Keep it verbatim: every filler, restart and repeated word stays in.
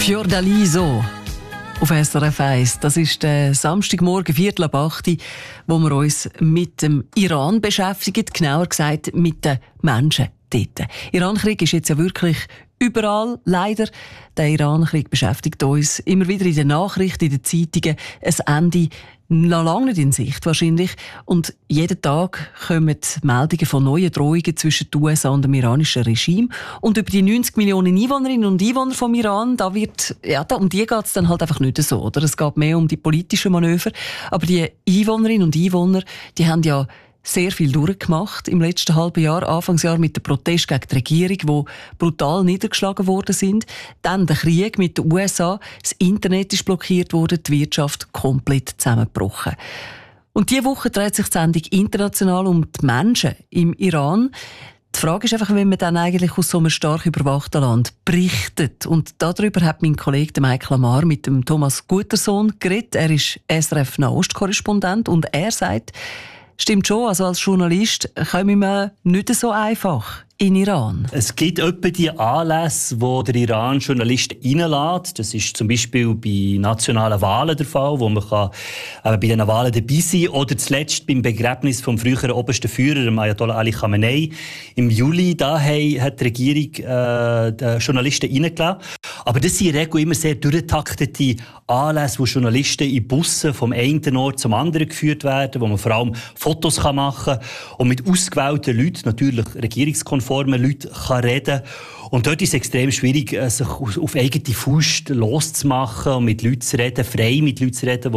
Fiordaliso auf S R F eins. Das ist der Samstagmorgen, Viertel ab acht, wo wir uns mit dem Iran beschäftigen, genauer gesagt mit den Menschen dort. Iran-Krieg ist jetzt ja wirklich überall, leider. Der Iran-Krieg beschäftigt uns immer wieder in den Nachrichten, in den Zeitungen. Ein Ende noch lange nicht in Sicht wahrscheinlich. Und jeden Tag kommen Meldungen von neuen Drohungen zwischen den U S A und dem iranischen Regime. Und über die neunzig Millionen Einwohnerinnen und Einwohner vom Iran, da wird, ja, da, um die geht es dann halt einfach nicht so, oder? Es geht mehr um die politischen Manöver. Aber die Einwohnerinnen und Einwohner, die haben ja sehr viel durchgemacht im letzten halben Jahr. Anfangsjahr mit dem Protest gegen die Regierung, die brutal niedergeschlagen worden sind. Dann der Krieg mit den U S A. Das Internet ist blockiert worden, die Wirtschaft komplett zusammengebrochen. Und diese Woche dreht sich die Sendung international um die Menschen im Iran. Die Frage ist einfach, wenn man dann eigentlich aus so einem stark überwachten Land berichtet. Und darüber hat mein Kollege Mike Lamar mit dem Thomas Gutersohn geredet. Er ist S R F-Nahost-Korrespondent und er sagt, stimmt schon, also als Journalist kommen wir nicht so einfach in Iran. Es gibt etwa die Anlässe, wo der Iran Journalisten reinlässt. Das ist zum Beispiel bei nationalen Wahlen der Fall, wo man kann, äh, bei diesen Wahlen dabei sein kann. Oder zuletzt beim Begräbnis vom früheren obersten Führer, Ayatollah Ali Khamenei. Im Juli da hat die Regierung äh, die Journalisten reingelassen. Aber das sind in der Regel immer sehr durchgetaktete Anlässe, wo Journalisten in Bussen vom einen Ort zum anderen geführt werden, wo man vor allem Fotos machen kann und mit ausgewählten Leuten, natürlich regierungskonformen Leuten, kann reden. Und dort ist es extrem schwierig, sich auf eigene Faust loszumachen und mit Leuten zu reden, frei mit Leuten zu reden,